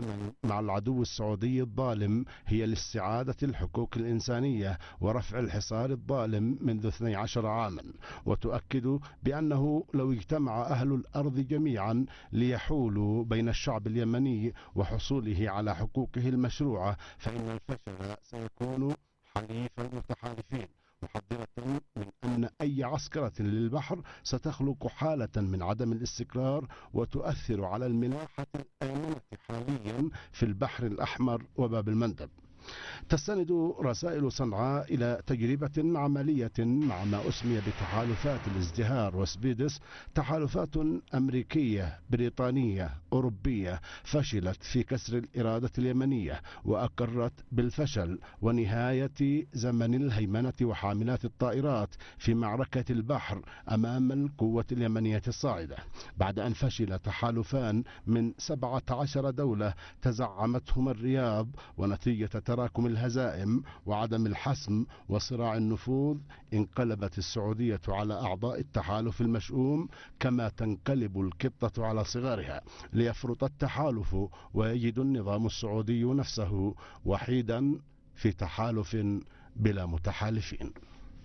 اليمن مع العدو السعودي الظالم هي لاستعادة الحقوق الإنسانية ورفع الحصار الظالم منذ 12 عاما، وتؤكد بأنه لو اجتمع أهل الأرض جميعا ليحولوا بين الشعب اليمني وحصوله على حقوقه المشروعة فإن الفشل سيكون حليف المتحالفين، محذرة من أن أي عسكرة للبحر ستخلق حالة من عدم الاستقرار وتؤثر على الملاحة الآمنة حاليا في البحر الأحمر وباب المندب. تستند رسائل صنعاء إلى تجربة عملية مع ما أسمي بتحالفات الازدهار وسبيدس، تحالفات أمريكية بريطانية أوروبية فشلت في كسر الإرادة اليمنية وأقرت بالفشل ونهاية زمن الهيمنة وحاملات الطائرات في معركة البحر أمام القوة اليمنية الصاعدة، بعد أن فشل تحالفان من 17 دولة تزعمتهما الرياض، ونتيجة تراكم الهزائم وعدم الحسم وصراع النفوذ انقلبت السعودية على أعضاء التحالف المشؤوم كما تنقلب القطة على صغارها، ليفرط التحالف ويجد النظام السعودي نفسه وحيدا في تحالف بلا متحالفين.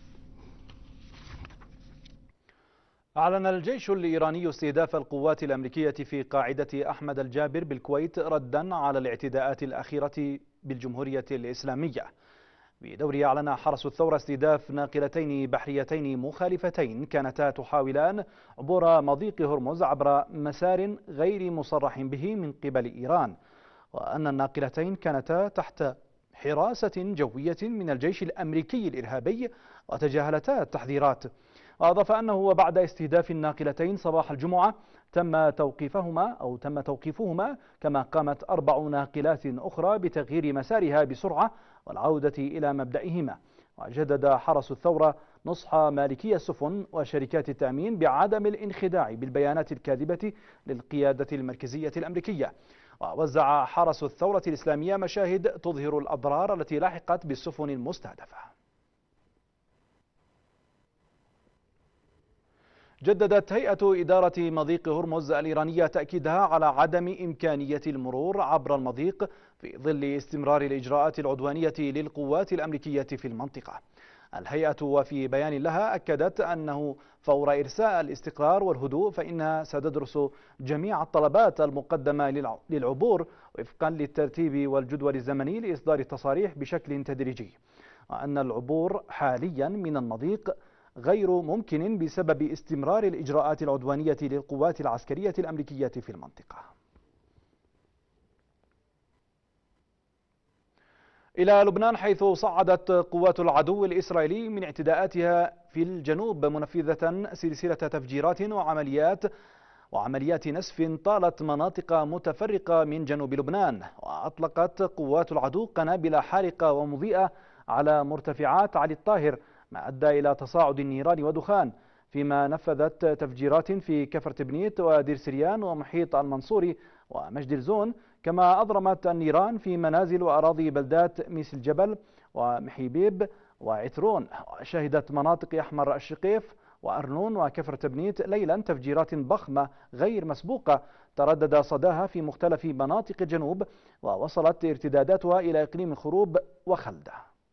أعلن الجيش الإيراني استهداف القوات الأمريكية في قاعدة أحمد الجابر بالكويت ردا على الاعتداءات الأخيرة بالجمهورية الإسلامية. بدوره أعلن حرس الثورة استهداف ناقلتين بحريتين مخالفتين كانتا تحاولان عبور مضيق هرمز عبر مسار غير مصرح به من قبل إيران، وأن الناقلتين كانتا تحت حراسة جوية من الجيش الأمريكي الإرهابي وتجاهلتا التحذيرات. وأضاف أنه وبعد استهداف الناقلتين صباح الجمعة تم توقيفهما كما قامت 4 ناقلات أخرى بتغيير مسارها بسرعة والعودة إلى مبدئهما. وجدد حرس الثورة نصح مالكي السفن وشركات التأمين بعدم الانخداع بالبيانات الكاذبة للقيادة المركزية الأمريكية. ووزع حرس الثورة الإسلامية مشاهد تظهر الأضرار التي لاحقت بالسفن المستهدفة. جددت هيئة إدارة مضيق هرمز الإيرانية تأكيدها على عدم إمكانية المرور عبر المضيق في ظل استمرار الإجراءات العدوانية للقوات الأمريكية في المنطقة. الهيئة وفي بيان لها أكدت أنه فور إرساء الاستقرار والهدوء فإنها ستدرس جميع الطلبات المقدمة للعبور وفقا للترتيب والجدول الزمني لإصدار التصاريح بشكل تدريجي، وأن العبور حاليا من المضيق غير ممكن بسبب استمرار الإجراءات العدوانية للقوات العسكرية الأمريكية في المنطقة. إلى لبنان، حيث صعدت قوات العدو الإسرائيلي من اعتداءاتها في الجنوب منفذة سلسلة تفجيرات وعمليات نسف طالت مناطق متفرقة من جنوب لبنان. وأطلقت قوات العدو قنابل حارقة ومضيئة على مرتفعات علي الطاهر ما أدى إلى تصاعد النيران ودخان، فيما نفذت تفجيرات في كفر تبنيت ودير سريان ومحيط المنصوري ومجد الزون، كما أضرمت النيران في منازل وأراضي بلدات ميس الجبل ومحيبيب وعترون. وشهدت مناطق أحمر الشقيف وأرنون وكفر تبنيت ليلا تفجيرات ضخمة غير مسبوقة تردد صداها في مختلف مناطق الجنوب، ووصلت ارتداداتها إلى إقليم خروب وخلدة.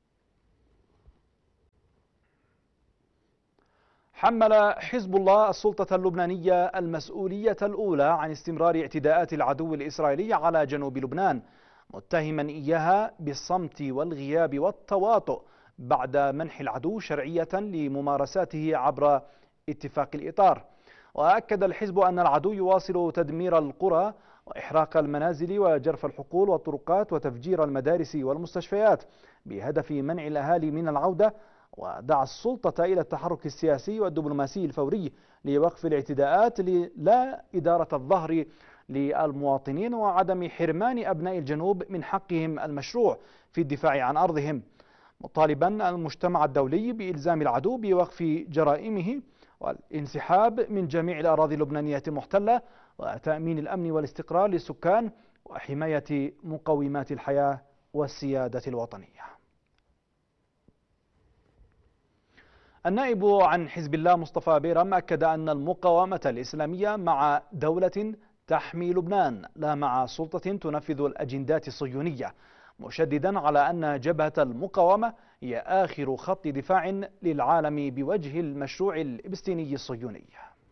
حمل حزب الله السلطة اللبنانية المسؤولية الأولى عن استمرار اعتداءات العدو الإسرائيلي على جنوب لبنان، متهما إياها بالصمت والغياب والتواطؤ بعد منح العدو شرعية لممارساته عبر اتفاق الإطار. وأكد الحزب أن العدو يواصل تدمير القرى وإحراق المنازل وجرف الحقول والطرقات وتفجير المدارس والمستشفيات بهدف منع الأهالي من العودة، ودعا السلطة إلى التحرك السياسي والدبلوماسي الفوري لوقف الاعتداءات لا إدارة الظهر للمواطنين وعدم حرمان أبناء الجنوب من حقهم المشروع في الدفاع عن أرضهم، مطالبا المجتمع الدولي بإلزام العدو بوقف جرائمه والانسحاب من جميع الأراضي اللبنانية المحتلة وتأمين الأمن والاستقرار للسكان وحماية مقومات الحياة والسيادة الوطنية. النائب عن حزب الله مصطفى بيرم أكد أن المقاومة الإسلامية مع دولة تحمي لبنان لا مع سلطة تنفذ الأجندات الصهيونية، مشددا على أن جبهة المقاومة هي آخر خط دفاع للعالم بوجه المشروع الإبستيني الصهيوني.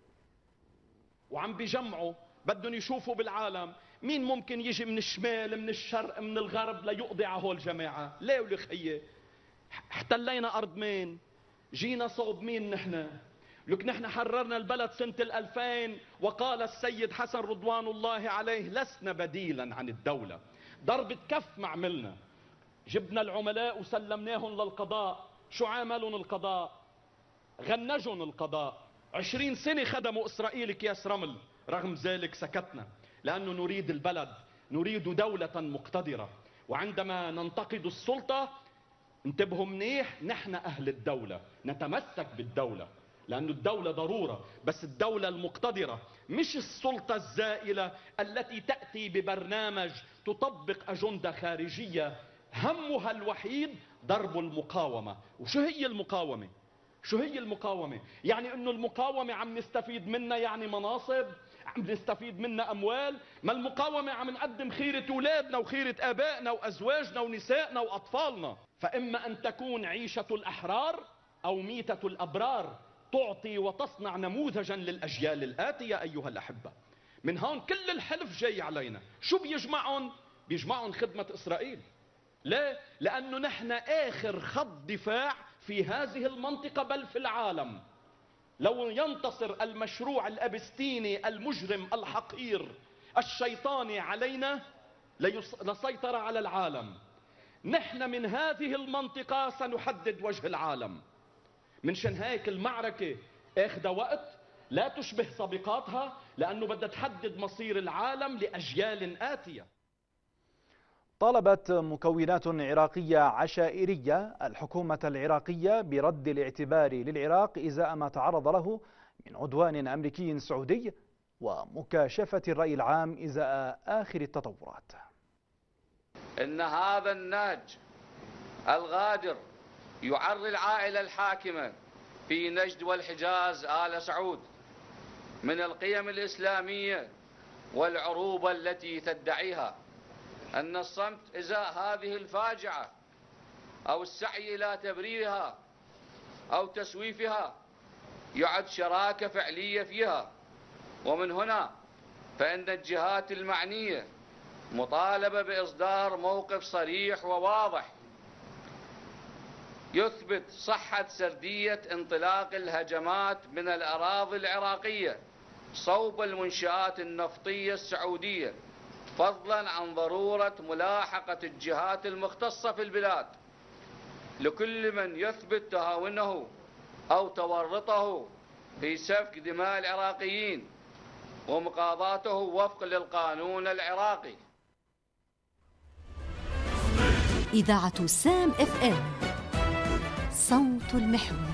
وعم بيجمعوا بدهم يشوفوا بالعالم مين ممكن يجي من الشمال من الشرق من الغرب ليقضي على هول الجماعة. ليه ولخية احتلينا أرض مين؟ جينا صوب مين نحن؟ لك نحن حررنا البلد سنة 2000 وقال السيد حسن رضوان الله عليه لسنا بديلا عن الدولة. ضربة كف ما عملنا، جبنا العملاء وسلمناهم للقضاء. شو عاملهم القضاء؟ غنجهم القضاء. 20 سنة خدموا إسرائيل أكياس رمل. رغم ذلك سكتنا لأنه نريد البلد، نريد دولة مقتدرة. وعندما ننتقد السلطة انتبهوا منيح، نحن أهل الدولة نتمسك بالدولة لأن الدولة ضرورة، بس الدولة المقتدرة مش السلطة الزائلة التي تأتي ببرنامج تطبق أجندة خارجية همها الوحيد ضرب المقاومة. وشو هي المقاومة؟ شو هي المقاومة؟ يعني انه المقاومة عم نستفيد منها يعني مناصب، عم نستفيد منها اموال؟ ما المقاومة عم نقدم خيرة اولادنا وخيرة ابائنا وازواجنا ونسائنا واطفالنا. فاما ان تكون عيشة الاحرار او ميتة الابرار، تعطي وتصنع نموذجا للاجيال الاتية ايها الاحبة. من هون كل الحلف جاي علينا. شو بيجمعهم؟ بيجمعهم خدمة اسرائيل. ليه؟ لانه نحن اخر خط دفاع في هذه المنطقة بل في العالم. لو ينتصر المشروع الأبستيني المجرم الحقير الشيطاني علينا لسيطر على العالم. نحن من هذه المنطقة سنحدد وجه العالم. منشان هيك المعركة اخذ وقت لا تشبه سابقاتها، لأنه بدها تحدد مصير العالم لأجيال آتية. طالبت مكونات عراقية عشائرية الحكومة العراقية برد الاعتبار للعراق إزاء ما تعرض له من عدوان أمريكي سعودي ومكاشفة الرأي العام إزاء آخر التطورات. إن هذا النهج الغادر يعري العائلة الحاكمة في نجد والحجاز آل سعود من القيم الإسلامية والعروبة التي تدعيها. أن الصمت إزاء هذه الفاجعة أو السعي إلى تبريرها أو تسويفها يعد شراكة فعلية فيها. ومن هنا فإن الجهات المعنية مطالبة بإصدار موقف صريح وواضح يثبت صحة سردية انطلاق الهجمات من الأراضي العراقية صوب المنشآت النفطية السعودية، فضلا عن ضرورة ملاحقة الجهات المختصة في البلاد لكل من يثبت تهاونه أو تورطه في سفك دماء العراقيين ومقاضاته وفق للقانون العراقي. إذاعة سام FM صوت المحور.